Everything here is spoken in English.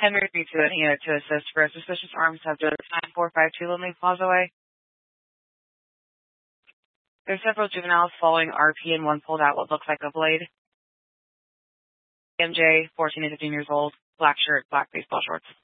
Henry 3-2 and EO to assist for a suspicious armed subject 9452 Lindley Plaza Way. There's several juveniles following RP and one pulled out what looks like a blade. MJ, 14 to 15 years old, black shirt, black baseball shorts.